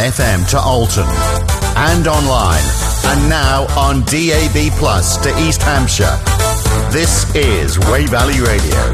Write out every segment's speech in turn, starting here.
FM to Alton and online, and now on DAB Plus to East Hampshire. This is Wey Valley Radio.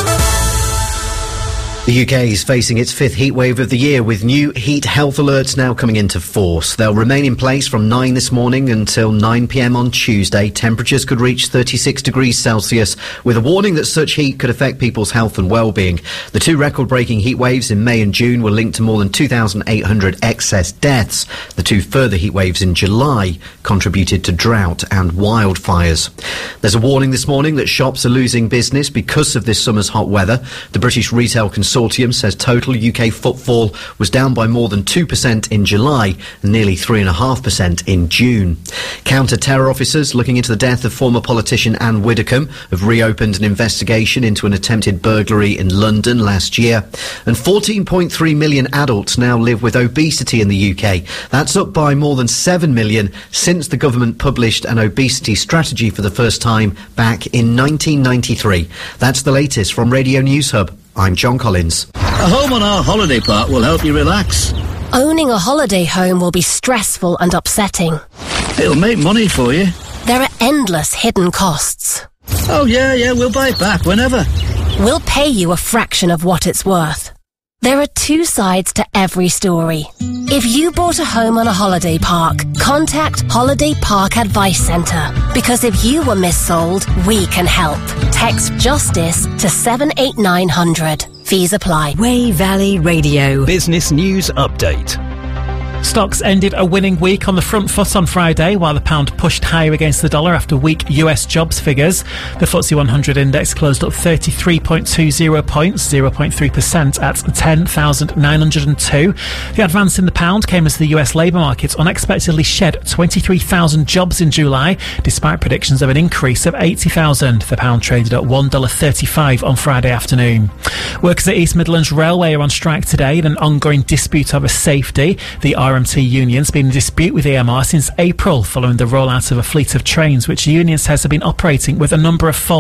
The UK is facing its fifth heatwave of the year, with new heat health alerts now coming into force. They'll remain in place from 9 this morning until 9 p.m. on Tuesday. Temperatures could reach 36 degrees Celsius, with a warning that such heat could affect people's health and well-being. The two record-breaking heat waves in May and June were linked to more than 2,800 excess deaths. The two further heat waves in July contributed to drought and wildfires. There's a warning this morning that shops are losing business because of this summer's hot weather. The British Retail Consortium says total UK footfall was down by more than 2% in July and nearly 3.5% in June. Counter-terror officers looking into the death of former politician Anne Widdecombe have reopened an investigation into an attempted burglary in London last year. And 14.3 million adults now live with obesity in the UK. That's up by more than 7 million since the government published an obesity strategy for the first time back in 1993. That's the latest from Radio News Hub. I'm John Collins. A home on our holiday park will help you relax. Owning a holiday home will be stressful and upsetting. It'll make money for you. There are endless hidden costs. Oh, yeah, we'll buy it back whenever. We'll pay you a fraction of what it's worth. There are two sides to every story. If you bought a home on a holiday park, contact Holiday Park Advice Centre. Because if you were missold, we can help. Text JUSTICE to 78900. Fees apply. Wey Valley Radio. Business News Update. Stocks ended a winning week on the front foot on Friday, while the pound pushed higher against the dollar after weak US jobs figures. The FTSE 100 index closed up 33.20 points, 0.3% at 10,902. The advance in the pound came as the US labour market unexpectedly shed 23,000 jobs in July, despite predictions of an increase of 80,000. The pound traded at $1.35 on Friday afternoon. Workers at East Midlands Railway are on strike today in an ongoing dispute over safety. The RMT union's been in dispute with EMR since April, following the rollout of a fleet of trains which the union says have been operating with a number of faults.